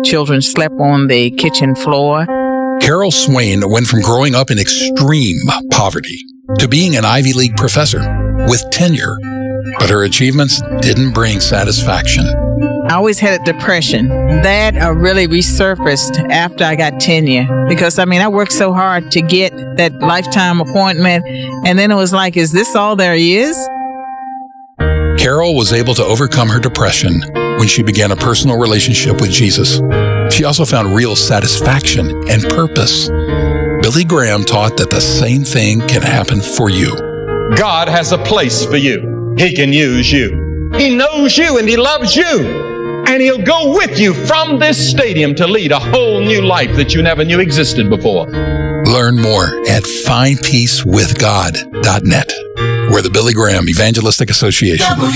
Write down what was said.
children slept on the kitchen floor. Carol Swain went from growing up in extreme poverty to being an Ivy League professor with tenure, but her achievements didn't bring satisfaction. I always had a depression. That really resurfaced after I got tenure because, I worked so hard to get that lifetime appointment, and then it was like, is this all there is? Carol was able to overcome her depression when she began a personal relationship with Jesus. She also found real satisfaction and purpose. Billy Graham taught that the same thing can happen for you. God has a place for you. He can use you. He knows you and He loves you. And He'll go with you from this stadium to lead a whole new life that you never knew existed before. Learn more at findpeacewithgod.net. We're the Billy Graham Evangelistic Association.